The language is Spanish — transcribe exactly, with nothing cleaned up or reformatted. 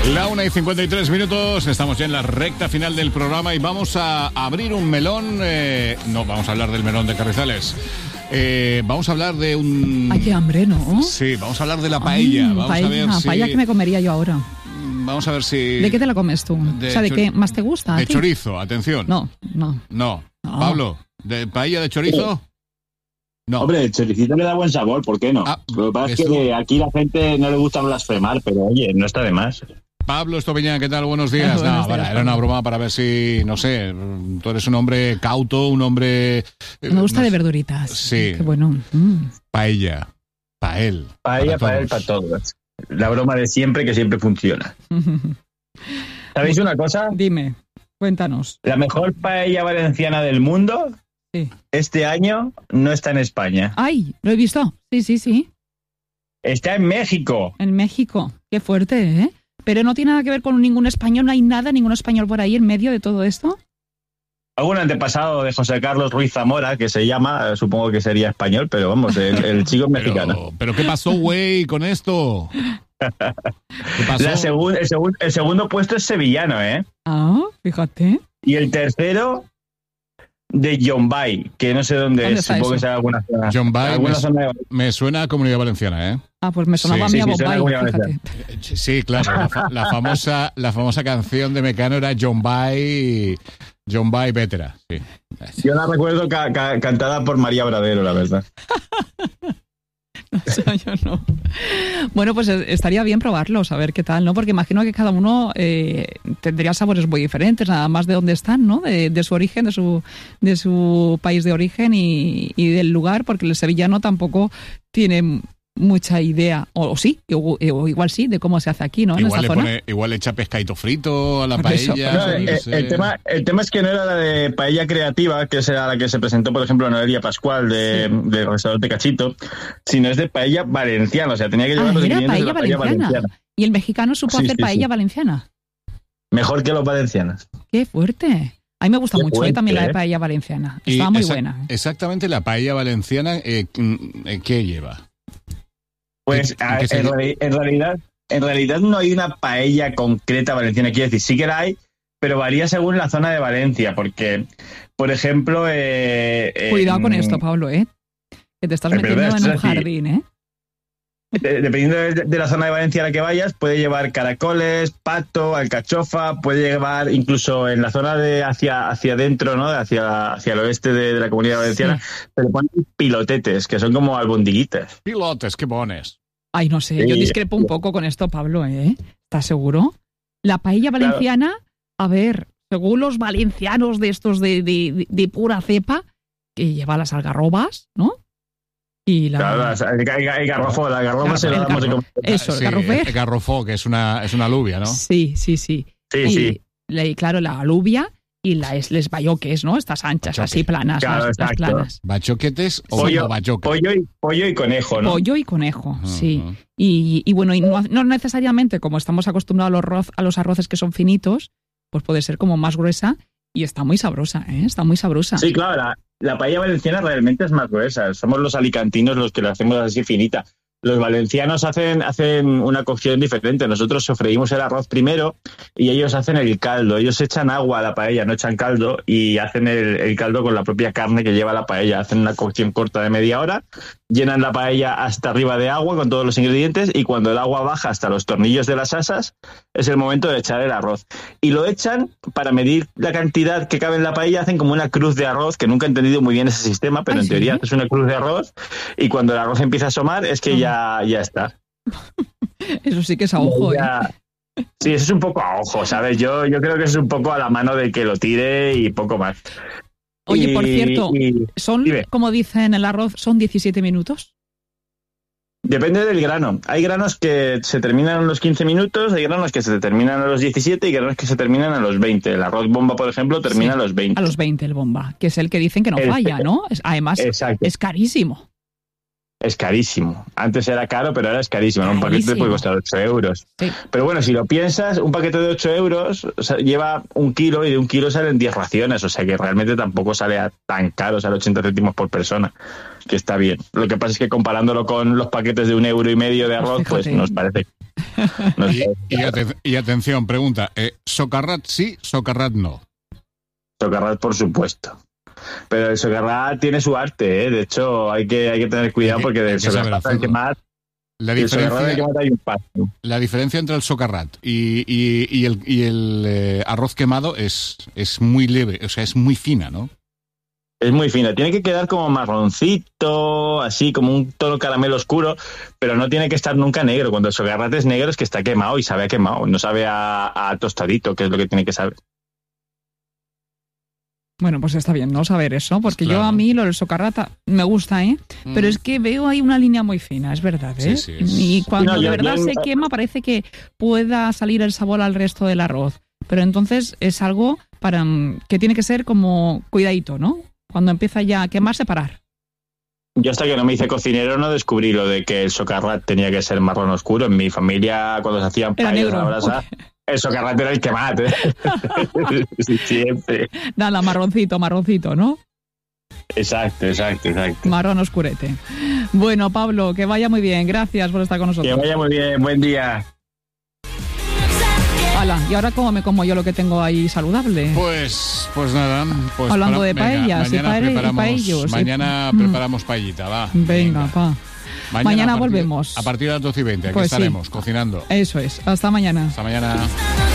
La una y cincuenta y tres minutos, estamos ya en la recta final del programa y vamos a abrir un melón. Eh, no, vamos a hablar del melón de Carrizales. Eh, vamos a hablar de un... Ay, qué hambre, ¿no? Sí, vamos a hablar de la paella. Ay, vamos paella, a ver si... paella que me comería yo ahora. Vamos a ver si... ¿De qué te la comes tú? De o sea, ¿de chor... qué más te gusta? De chorizo, atención. No, no. No. No. Pablo, ¿de paella de chorizo? No. Hombre, el choricito le da buen sabor, ¿por qué no? Ah, Lo que pasa es que eso... aquí la gente no le gusta blasfemar, pero oye, no está de más. Pablo Estopiñán, ¿qué tal? Buenos días. Buenos no, días, para, era una broma para ver si, no sé, tú eres un hombre cauto, un hombre... Me gusta no de sé. verduritas. Sí. Qué bueno. Mm. Paella. Pael. Paella, para para él, para todos. La broma de siempre que siempre funciona. ¿Sabéis una cosa? Dime, cuéntanos. La mejor paella valenciana del mundo Sí. este año no está en España. Ay, lo he visto. Sí, sí, sí. Está en México. En México. Qué fuerte, ¿eh? Pero no tiene nada que ver con ningún español, no hay nada, ningún español por ahí en medio de todo esto. Algún antepasado de José Carlos Ruiz Zamora, que se llama, supongo que sería español, pero vamos, el, el chico es mexicano. Pero, pero ¿qué pasó, güey, con esto? ¿Qué pasó? La segun, el, segun, el segundo puesto es sevillano, ¿eh? Ah, fíjate. Y el tercero de Yombay, que no sé dónde, ¿Dónde es, está supongo eso? que sea alguna zona. Yombay alguna me, zona de... me suena a Comunidad Valenciana, ¿eh? Ah, pues me sonaba Sí, a mí sí, a sí, Bombay, suena muy fíjate. Sí, claro, la, fa- la famosa la famosa canción de Mecano era Yombay, Yombay Vétera, sí. Yo la recuerdo ca- ca- cantada por María Bradero, la verdad. O sea, yo no. Bueno, pues estaría bien probarlo, saber qué tal, ¿no? Porque imagino que cada uno eh, tendría sabores muy diferentes, nada más de dónde están, ¿no? De, de su origen, de su, de su país de origen y, y del lugar, porque el sevillano tampoco tiene mucha idea, o, o sí, o, o igual sí, de cómo se hace aquí, ¿no? En Igual esta le zona. pone, igual le echa pescadito frito a la Por eso, paella. por No, eso. el, no sé. el tema, el tema es que no era la de paella creativa, que era la que se presentó, por ejemplo, Noelia Pascual de, Sí. del restaurante Cachito, sino es de paella valenciana, o sea, tenía que llevar Ah, los era ingredientes de paella la paella valenciana. valenciana. Y el mexicano supo Sí, hacer sí, paella sí. valenciana. Mejor que los valencianos. Qué fuerte. A mí me gusta Qué mucho, ¿eh? fuerte, También la de ¿eh? paella valenciana. Y Estaba muy exact- buena. Exactamente la paella valenciana, eh, mm, ¿qué lleva? Pues ¿Qué- a- qué se- en, reali- en realidad en realidad no hay una paella concreta valenciana, quiero decir, sí que la hay, pero varía según la zona de Valencia, porque, por ejemplo... Eh, Cuidado en- con esto, Pablo, ¿eh? Que te estás Es metiendo verdad, en esto un es así. jardín, ¿eh? de- dependiendo de, de la zona de Valencia a la que vayas, puede llevar caracoles, pato, alcachofa, puede llevar incluso en la zona de hacia hacia adentro, ¿no? Hacia, hacia el oeste de, de la Comunidad Valenciana, se le ponen pilotetes, que son como albondiguitas. Pilotes, ¿qué pones? Ay, no sé, yo Sí. discrepo un poco con esto, Pablo, ¿eh? ¿Estás seguro? La paella valenciana, a ver, según los valencianos de estos de, de, de pura cepa, que lleva las algarrobas, ¿no? Y la... Claro, las- el, el- el garrofo, la garrofa Gar- se la el damos de garro- comer. Eso, el Sí, garrofé. el garrofó, que es una, es una alubia, ¿no? Sí, sí, sí. Sí, y, sí. la- y claro, la alubia y las les bayoques, ¿no? Estas anchas, Bayoque. así planas, Claro, las, las exacto. planas. ¿Bachoquetes o, Pollo, o bachoca? pollo, y, pollo y conejo, ¿no? Pollo y conejo, Ujú. sí. Y, y bueno, y no, no necesariamente como estamos acostumbrados a los, arroz, a los arroces que son finitos, pues puede ser como más gruesa y está muy sabrosa, ¿eh? Está muy sabrosa. Sí, claro, la, la paella valenciana realmente es más gruesa. Somos los alicantinos los que la hacemos así finita. Los valencianos hacen, hacen una cocción diferente. Nosotros sofreímos el arroz primero y ellos hacen el caldo. Ellos echan agua a la paella, no echan caldo, y hacen el, el caldo con la propia carne que lleva la paella. Hacen una cocción corta de media hora, llenan la paella hasta arriba de agua con todos los ingredientes, y cuando el agua baja hasta los tornillos de las asas, es el momento de echar el arroz. Y lo echan para medir la cantidad que cabe en la paella. Hacen como una cruz de arroz, que nunca he entendido muy bien ese sistema, pero ¿Ah, en sí? teoría haces una cruz de arroz, y cuando el arroz empieza a asomar es que Ah. ya ya está. Eso sí que es a ojo, ¿eh? Ya- Sí, eso es un poco a ojo, ¿sabes? Yo, yo creo que es un poco a la mano del que lo tire y poco más. Oye, Y- por cierto, y son, dime. como dicen el arroz, son diecisiete minutos. depende del grano. Hay granos que se terminan a los quince minutos, hay granos que se terminan a los diecisiete y granos que se terminan a los veinte. El arroz bomba, por ejemplo, termina Sí, a los veinte. A los veinte el bomba, que es el que dicen que no El- falla, ¿no? Es- Además, Exacto. es carísimo. Es carísimo. Antes era caro, pero ahora es carísimo. ¿no? Un paquete Carísimo. puede costar ocho euros. Sí. Pero bueno, si lo piensas, un paquete de ocho euros, o sea, lleva un kilo, y de un kilo salen diez raciones. O sea que realmente tampoco sale a tan caro, sale ochenta céntimos por persona, que está bien. Lo que pasa es que comparándolo con los paquetes de un euro y medio de arroz, Pues pues fíjate. nos parece No Y, sé. y aten- y atención, pregunta, eh, ¿socarrat sí, socarrat no? Socarrat, por supuesto. Pero el socarrat tiene su arte, ¿eh? De hecho, hay que, hay que tener cuidado Hay que- porque hay del que saber socarrat hay que hacerlo. más. La El socarrat hay que diferencia, más hay un paso. la diferencia entre el socarrat y, y- y el, y el eh, arroz quemado es, es muy leve, o sea, es muy fina, ¿no? Es muy fina. Tiene que quedar como marroncito, así como un tono caramelo oscuro, pero no tiene que estar nunca negro. Cuando el socarrat es negro es que está quemado y sabe a quemado, no sabe a, a tostadito, que es lo que tiene que saber. Bueno, pues está bien, ¿no? Saber eso, porque Claro. yo a mí lo del socarrata me gusta, ¿eh? Mm. Pero es que veo ahí una línea muy fina, es verdad, ¿eh? Sí, sí, es- Y cuando No, de yo- verdad yo- se quema parece que pueda salir el sabor al resto del arroz. Pero entonces es algo para mm, que tiene que ser como cuidadito, ¿no? Cuando empieza ya a quemarse, parar. Yo hasta que no me hice cocinero no descubrí lo de que el socarrat tenía que ser marrón oscuro. En mi familia, cuando se hacían Era paellas negro. a la brasa, el socarrat era el que más. ¿eh? Siempre. Nada, marroncito, marroncito, ¿no? Exacto, exacto, exacto. Marrón oscurete. Bueno, Pablo, que vaya muy bien. Gracias por estar con Que nosotros. vaya muy bien, buen día. Hala, ¿y ahora cómo me como yo lo que tengo ahí saludable? Pues, pues nada. Pues Hablando para- de venga, paellas y mañana pae- y preparamos, paellos, y- mañana Mm. preparamos paellita, va. Venga, pa. Mañana, Mañana a partir- volvemos. A partir de las doce y veinte, aquí Pues sí. estaremos cocinando. Eso es. Hasta mañana. Hasta mañana.